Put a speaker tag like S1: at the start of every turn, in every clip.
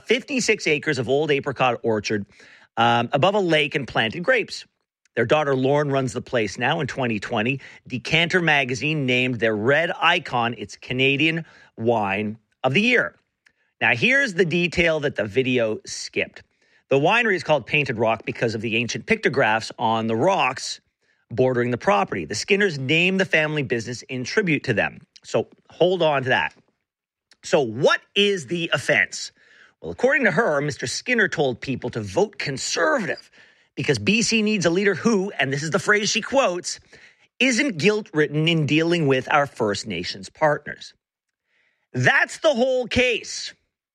S1: 56 acres of old apricot orchard above a lake and planted grapes. Their daughter Lauren runs the place now. In 2020, Decanter magazine named their red icon its Canadian wine of the year. Now, here's the detail that the video skipped. The winery is called Painted Rock because of the ancient pictographs on the rocks bordering the property. The Skinners named the family business in tribute to them. So hold on to that. So what is the offense? Well, according to her, Mr. Skinner told people to vote Conservative because BC needs a leader who, and this is the phrase she quotes, isn't guilt-ridden in dealing with our First Nations partners. That's the whole case.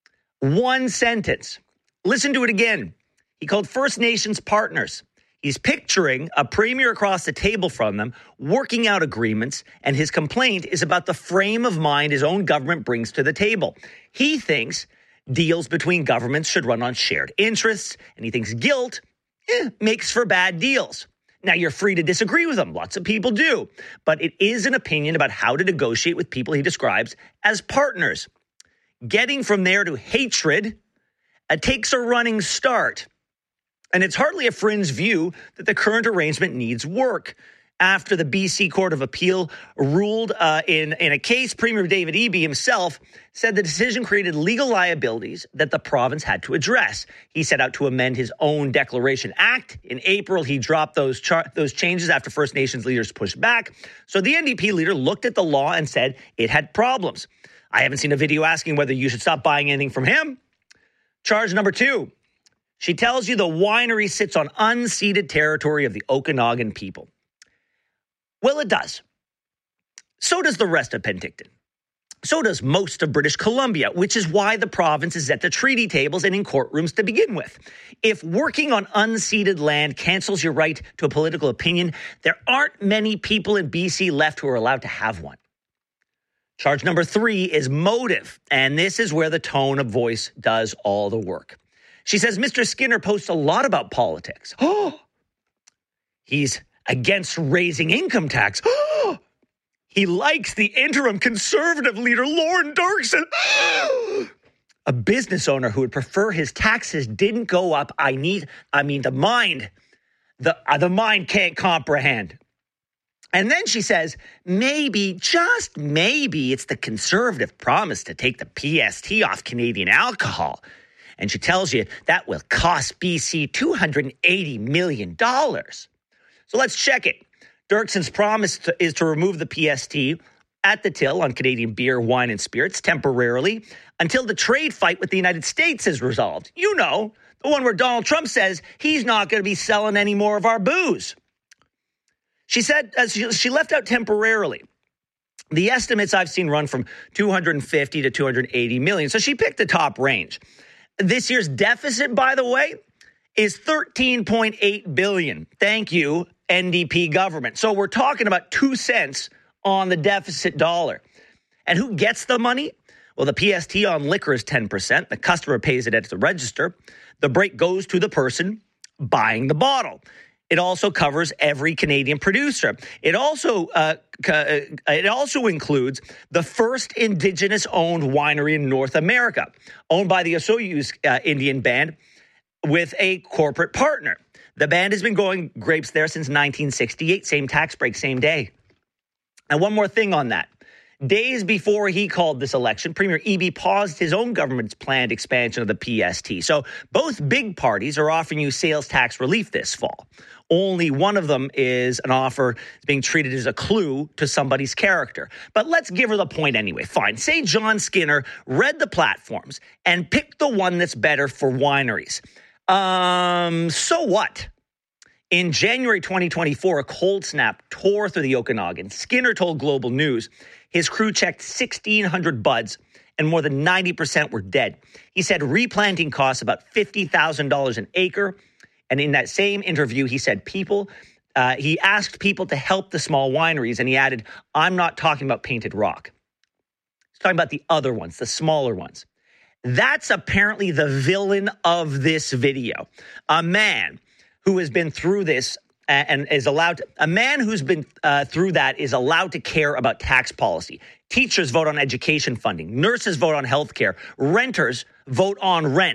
S1: One sentence. Listen to it again. He called First Nations partners. He's picturing a premier across the table from them, working out agreements, and his complaint is about the frame of mind his own government brings to the table. He thinks deals between governments should run on shared interests, and he thinks guilt makes for bad deals. Now, you're free to disagree with him. Lots of people do. But it is an opinion about how to negotiate with people he describes as partners. Getting from there to hatred takes a running start. And it's hardly a fringe view that the current arrangement needs work. After the BC Court of Appeal ruled in a case, Premier David Eby himself said the decision created legal liabilities that the province had to address. He set out to amend his own Declaration Act. In April, he dropped those changes after First Nations leaders pushed back. So the NDP leader looked at the law and said it had problems. I haven't seen a video asking whether you should stop buying anything from him. Charge number 2. She tells you the winery sits on unceded territory of the Okanagan people. Well, it does. So does the rest of Penticton. So does most of British Columbia, which is why the province is at the treaty tables and in courtrooms to begin with. If working on unceded land cancels your right to a political opinion, there aren't many people in BC left who are allowed to have one. Charge number 3 is motive, and this is where the tone of voice does all the work. She says Mr. Skinner posts a lot about politics. Oh, he's against raising income tax. Oh, he likes the interim Conservative leader, Lorne Derksen. Oh, a business owner who would prefer his taxes didn't go up. The mind can't comprehend. And then she says, maybe, just maybe, it's the Conservative promise to take the PST off Canadian alcohol. And she tells you that will cost BC $280 million. So let's check it. Derksen's promise is to remove the PST at the till on Canadian beer, wine, and spirits temporarily until the trade fight with the United States is resolved. You know, the one where Donald Trump says he's not going to be selling any more of our booze. She said she left out temporarily. The estimates I've seen run from 250 to 280 million. So she picked the top range. This year's deficit, by the way, is $13.8 billion. Thank you, NDP government. So we're talking about 2 cents on the deficit dollar. And who gets the money? Well, the PST on liquor is 10%. The customer pays it at the register. The break goes to the person buying the bottle. It also covers every Canadian producer. It also includes the first Indigenous-owned winery in North America, owned by the Osoyoos Indian Band with a corporate partner. The band has been growing grapes there since 1968. Same tax break, same day. And one more thing on that. Days before he called this election, Premier Eby paused his own government's planned expansion of the PST. So both big parties are offering you sales tax relief this fall. Only one of them is an offer being treated as a clue to somebody's character. But let's give her the point anyway. Fine. Say John Skinner read the platforms and picked the one that's better for wineries. So what? In January 2024, a cold snap tore through the Okanagan. Skinner told Global News his crew checked 1,600 buds and more than 90% were dead. He said replanting costs about $50,000 an acre. And in that same interview, he said he asked people to help the small wineries. And he added, I'm not talking about Painted Rock. He's talking about the other ones, the smaller ones. That's apparently the villain of this video. A man who has been through this and is allowed to, a man who's been through that is allowed to care about tax policy. Teachers vote on education funding. Nurses vote on health care. Renters vote on rent.